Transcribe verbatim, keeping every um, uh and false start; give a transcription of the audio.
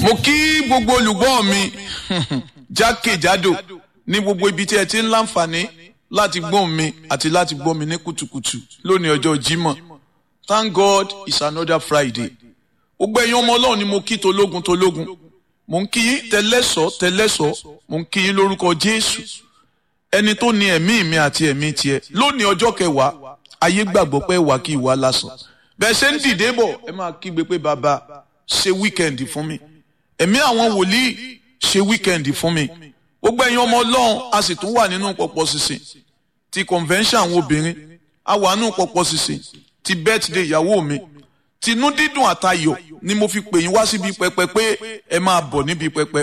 mo kí gbogbo olùgbọ́ mi jákèjádò ní gbogbo ibi tí ẹ ti ń láǹfààní láti gbọ́ mi àti láti gbọ́ mi ní kùtùkùtù lónìí ọjọ́ Jímọ̀. Thank God it's another Friday. Gbogbo ẹ̀yin ọmọ Ọlọ́run ni mo kí tológun tológun. Mo ń kí yín tẹlẹ́sọ̀ tẹlẹ́sọ̀. Mo ń kí yín lórúkọ Jésù. Ẹni tó ní ẹ̀mí mi àti ẹ̀mí tiẹ̀. Lónìí ọjọ́ kẹwàá, ayé gbàgbọ́ pé wà kí ìwà lásán. Bẹ́ẹ̀ ṣe ń dìde bọ̀, ẹ máa kígbe pé bàbá ṣe wíkẹ̀ndì fún mi. Ẹ̀mí àwọn wòlíì ṣe wíkẹ̀ndì fún mi. Gbogbo ẹ̀yin ọmọ Ọlọ́run a sì tún wà nínú pọ̀pọ̀ sísìn ti convention àwọn obìnrin. A wà nínú pọ̀pọ̀ sísìn ti birthday ìyàwó mi. Tinú dídùn àtayọ̀ ni mo fi pè yín wá síbi pẹpẹ pé ẹ máa bọ̀ níbi pẹpẹ.